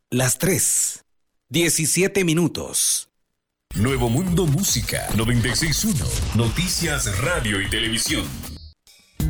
las 3, 17 minutos. Nuevo Mundo Música 96.1. Noticias, radio y televisión.